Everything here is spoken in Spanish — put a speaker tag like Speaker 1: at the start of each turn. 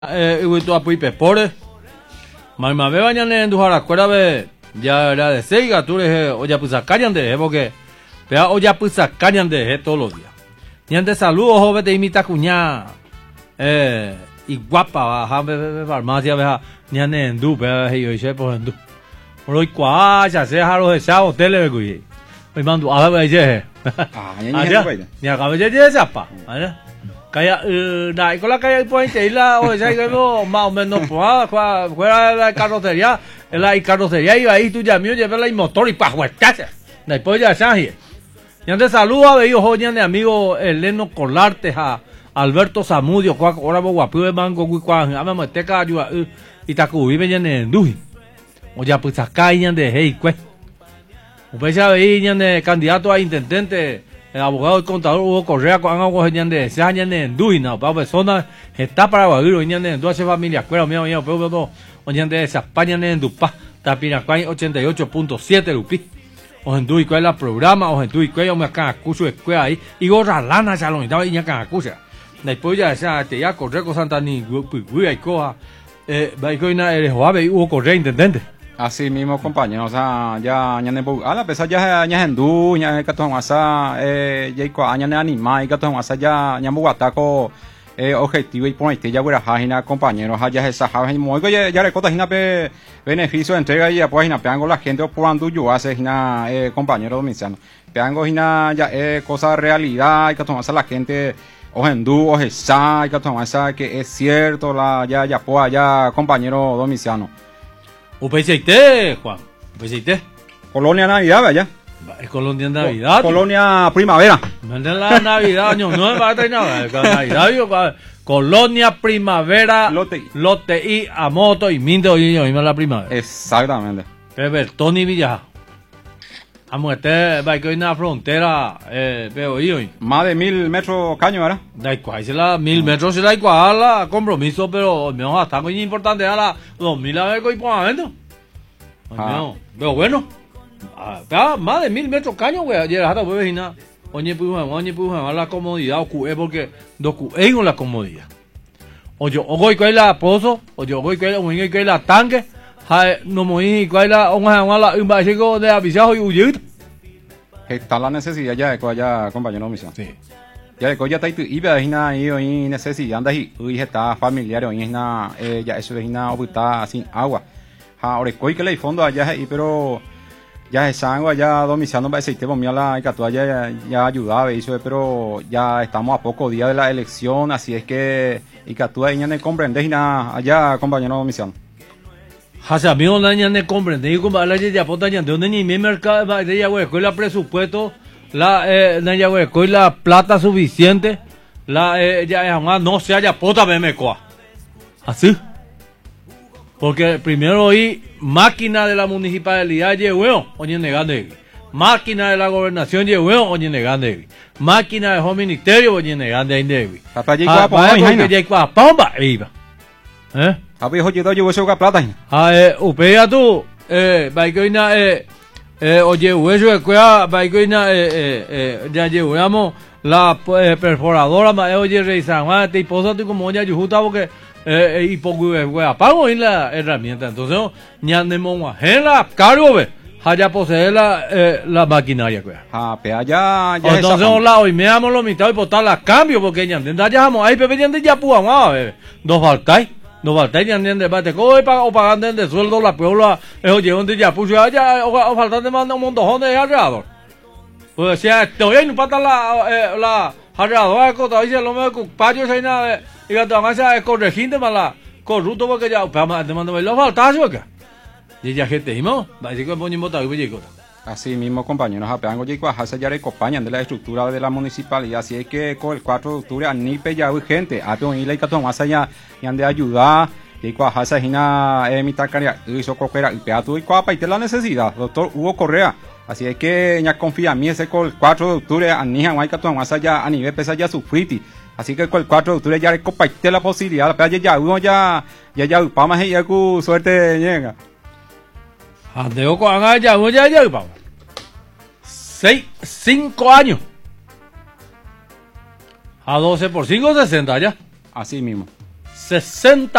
Speaker 1: Iwitu apuy pepore. Maime bañan en Dujara Cuera ve. Ya era de Seiga, tú eres oya pues sacarían de porque vea oya pues sacarían de todos los días. Ni antes saludos, joven te imita cuñá. Y guapa, baja farmacia, veja. Ni antes en du, vea, yo hice por en du. Por hoy cuacha, se dejaron de esa hotel, ve cuye. Hoy mando a ver, ye. Ni acabé de zapa. Kaya na ikola kaya po la o sea que no más o menos fuera de la carrocería iba ahí tú ya mío llevarla y motor y pa huertacha después ya sabe y antes saluda de ellos hoy de amigo Eleno Colarte a Alberto Zamudio ahora guapo de mango cuan ama teca ayuda y tacu vive ya en Duji o ya pues acá ya de hey pues usted sabe ya de candidato a intendente. El abogado y contador Hugo Correa con algo de se añan en Duina, para personas está para Guaguiro, oñan en dos familias, cuero mío, pero no, oñan de esa España en Dupá, Tapina 88.7 Lupi, o en Dui, cuál es el programa, o en Dui, cuál me acá acuso escuela ahí, y gorra lana, salón, y estaba y acá acusa. Después ya esa, te ya Correa con Santani, y coja, Baicoina, el Joabe y Hugo Correa, intendente.
Speaker 2: Así mismo, compañero, o sea, ya a la pesar ya hindú, ya catuamasa, ya añade animal, catuamasa ya muguataco, objetivo y por ya hubiera página, compañero, ya esa página, muy ya recota hina pe beneficio de entrega y ya pues hina peango la gente por andu yo hace hina compañero dominicano, peango hina ya cosa realidad y catuamasa la gente o hindú o esa y catuamasa que es cierto la ya pues ya compañero dominicano.
Speaker 1: UPCT, Juan. UPCT.
Speaker 2: Colonia Navidad, vaya.
Speaker 1: Es Colonia Navidad.
Speaker 2: Colonia Primavera.
Speaker 1: No es la Navidad, año nuevo, Navidad, Colonia Primavera. Lote y Amoto y Mindo y la primavera.
Speaker 2: Exactamente.
Speaker 1: Tony Villa. Vamos a estar, va a ir a una frontera, veo yo.
Speaker 2: Más de 1000 metros caño, ¿verdad?
Speaker 1: Da igual, si la 1000 metros se la igual la compromiso, pero no, está muy importante a la 2000 a ver qué momento. Pero bueno, más de 1000 metros caño, güey, ayer hasta voy a decir nada. Oye, pues, la comodidad, o porque no con la comodidad. Oye, oye, ¿cuál es la pozo? Oye, oye, ¿cuál es la tanque? No muy cuál la un básico de avisado y huyir.
Speaker 2: Está la necesidad ya de ya compañero misión. Sí. Ya de ya está y vea y necesidad anda y está familiar y ya eso es una oculta sin agua. Ahora que le fondo allá y pero ya es sangre allá domiciliando para ese tema mía la ya ayudaba eso pero ya estamos a pocos días de la elección así es que y que tú ahí no comprendes nada allá compañero domiciliano.
Speaker 1: Hasa mío la ñane comprende y como la ya pota ñane donde ni mi mercado de ya güey con la presupuesto la ya güey con la plata suficiente la ya jamás no se haya pota bemecoa así porque primero hoy máquina de la municipalidad llegó oye negande máquina de la gobernación llegó oye negande máquina del ministerio oye negande indebi porque ya igual pomba iba
Speaker 2: Papi, oye, yo voy a sacar plata.
Speaker 1: Upea tú, Baicoina, oye, hueso de cueva, Baicoina, ya llevamos la perforadora, oye, reizan, te esposa tú como ya yujuta porque, y poco pago en la herramienta. Entonces, ya ne monga, la cargo, ve, ya posee la maquinaria, cueva.
Speaker 2: Pero ya.
Speaker 1: Entonces, hoy me amo lo mitad y postar la cambio porque ya, ya, ahí, pepe, ya, puan, bebé, dos faltáis. No falta ni en debate, ¿cómo o pagando de sueldo la puebla? Oye, donde ya puso allá, o falta de mandar un montón de alrededor. Pues si todavía no falta la alrededor, cosa dice lo mismo, payo se nada, y que te van a corregir de mala, corrupto porque ya, pero te mando lo falta, ¿sí o qué? Y ya gente, ¿no? Va a decir que ponemos tal y
Speaker 2: así mismo, compañeros, apeango y cuajarse ya acompañan de la estructura de la municipalidad, así es que con el 4 de octubre a nipe ya hay gente, a peón y la más allá y han de ayudar, y cuajarse hina mitad caria, hizo coquera, y peatu y cuapa y te la necesidad, doctor Hugo Correa, así es que ya confía a mí ese con el 4 de octubre a nijan hay más allá a nivel pesa ya su friti, así que con el 4 de octubre ya compartir la posibilidad, pero ya uno ya para más y ya con suerte llega.
Speaker 1: Andeo con allá, vamos. 5 años. A 12 por 5, 60 ya.
Speaker 2: Así mismo.
Speaker 1: 60